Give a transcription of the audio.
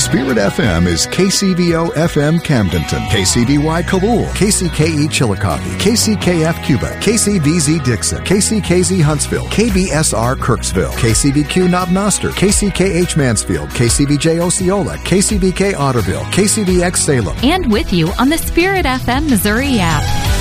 Spirit FM is KCVO FM Camdenton, KCVY Kabul, KCKE Chillicothe, KCKF Cuba, KCVZ Dixon, KCKZ Huntsville, KBSR Kirksville, KCVQ Knob Noster, KCKH Mansfield, KCVJ Osceola, KCVK Otterville, KCVX Salem. And with you on the Spirit FM Missouri app.